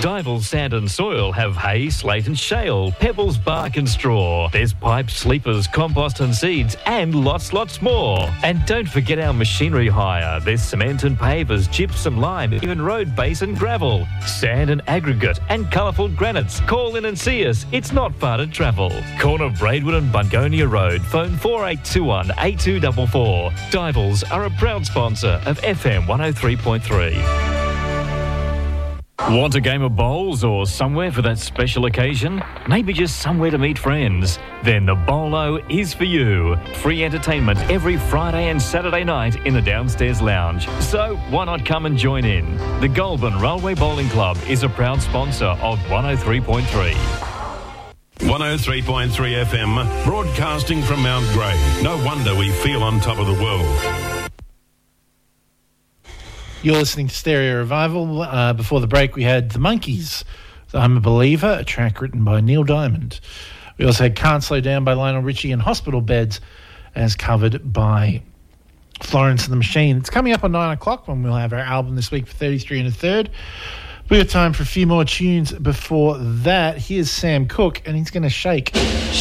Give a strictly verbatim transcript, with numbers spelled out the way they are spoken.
Dival Sand and Soil have hay, slate and shale, pebbles, bark and straw. There's pipes, sleepers, compost and seeds, and lots, lots more. And don't forget our machinery hire. There's cement and pavers, gypsum, lime, even road base and gravel, sand and aggregate, and colourful granites. Call in and see us. It's not far to travel. Corner Braidwood and Bungonia Road. Phone four eight two one, eight two four four. Divals are a proud sponsor of F M one oh three point three. Want a game of bowls or somewhere for that special occasion? Maybe just somewhere to meet friends? Then the Bowlo is for you. Free entertainment every Friday and Saturday night in the downstairs lounge. So why not come and join in? The Goulburn Railway Bowling Club is a proud sponsor of one oh three point three. one oh three point three F M, broadcasting from Mount Grey. No wonder we feel on top of the world. You're listening to Stereo Revival. Uh, before the break, we had The Monkees, I'm a Believer, a track written by Neil Diamond. We also had Can't Slow Down by Lionel Richie and Hospital Beds as covered by Florence and the Machine. It's coming up on nine o'clock when we'll have our album this week for thirty-three and a third. We have time for a few more tunes before that. Here's Sam Cooke, and he's going to shake.